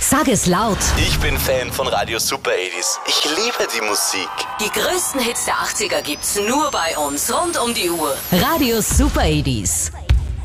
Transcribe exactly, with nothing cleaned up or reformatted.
Sag es laut. Ich bin Fan von Radio Super achtziger. Ich liebe die Musik. Die größten Hits der achtziger gibt's nur bei uns rund um die Uhr. Radio Super achtziger.